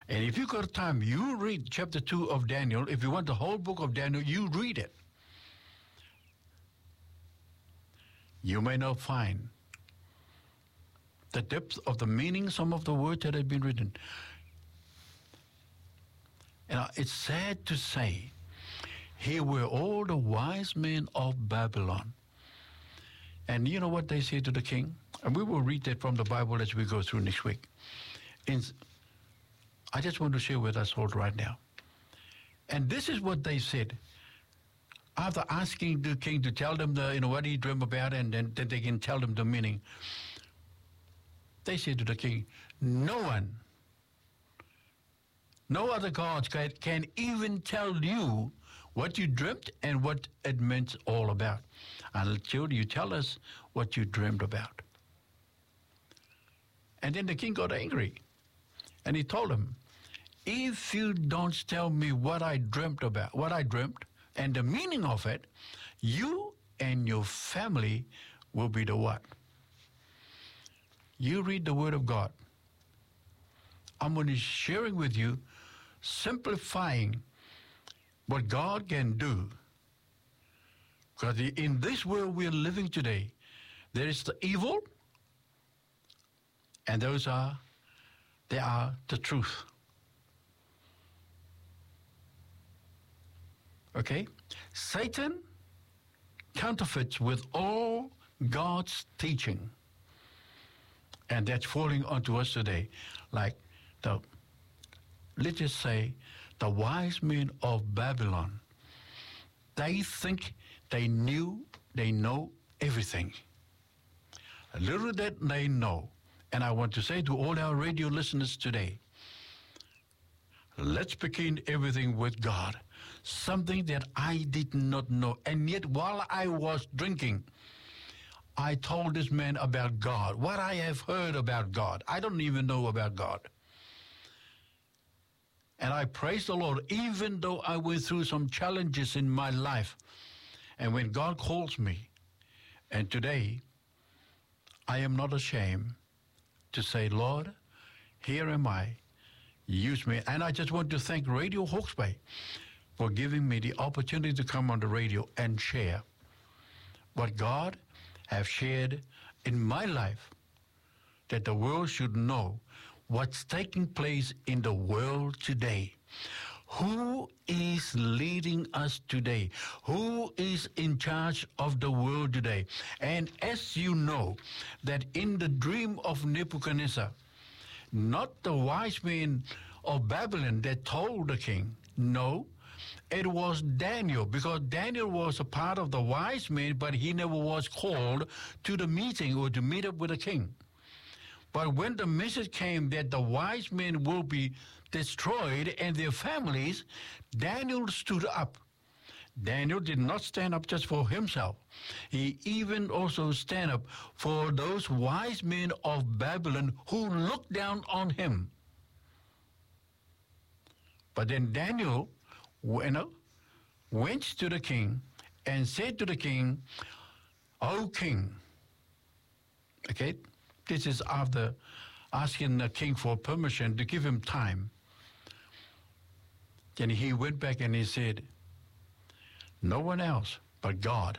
And if you got time, you read chapter 2 of Daniel. If you want the whole book of Daniel, you read it. You may not find the depth of the meaning, some of the words that have been written. And it's sad to say, here were all the wise men of Babylon. And you know what they say to the king? And we will read that from the Bible as we go through next week. I just want to share with us all right now. And this is what they said. After asking the king to tell them what he dreamed about, and then they can tell them the meaning, they said to the king, no one, no other gods can even tell you what you dreamt and what it meant all about. Until you tell us what you dreamed about. And then the king got angry. And he told him, if you don't tell me what I dreamt about, and the meaning of it, you and your family will be the what? You read the Word of God. I'm going to be sharing with you, simplifying what God can do. Because in this world we're living today, there is the evil, and they are the truth. Okay? Satan counterfeits with all God's teaching. And that's falling onto us today. Like let's just say, the wise men of Babylon. They think they know everything. A little that they know. And I want to say to all our radio listeners today, let's begin everything with God. Something that I did not know. And yet while I was drinking, I told this man about God, what I have heard about God. I don't even know about God. And I praise the Lord, even though I went through some challenges in my life. And when God calls me, and today, I am not ashamed to say, Lord, here am I, use me. And I just want to thank Radio Hawke's Bay for giving me the opportunity to come on the radio and share what God have shared in my life, that the world should know what's taking place in the world today. Who is leading us today? Who is in charge of the world today? And as you know, that in the dream of Nebuchadnezzar, not the wise men of Babylon that told the king, no, it was Daniel, because Daniel was a part of the wise men, but he never was called to the meeting or to meet up with the king. But when the message came that the wise men will be destroyed and their families, Daniel stood up. Daniel did not stand up just for himself. He even also stand up for those wise men of Babylon who looked down on him. But then Daniel went to the king and said to the king, O king, okay, this is after asking the king for permission to give him time. Then he went back and he said, no one else but God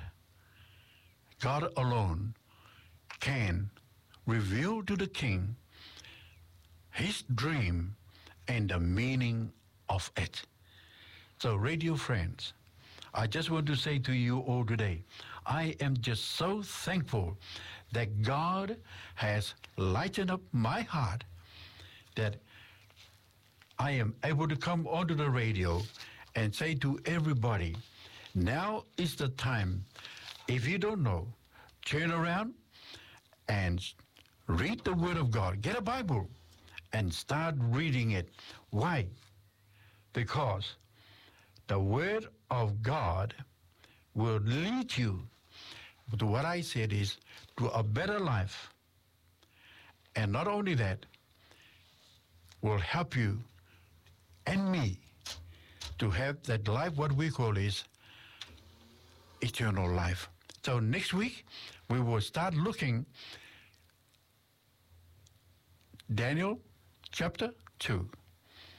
alone can reveal to the king his dream and the meaning of it. So, radio friends, I just want to say to you all today, I am just so thankful that God has lightened up my heart, that I am able to come onto the radio and say to everybody, now is the time. If you don't know, turn around and read the Word of God. Get a Bible and start reading it. Why? Because the Word of God will lead you to what I said is to a better life. And not only that, will help you and me to have that life, what we call is eternal life. So next week, we will start looking Daniel chapter 2.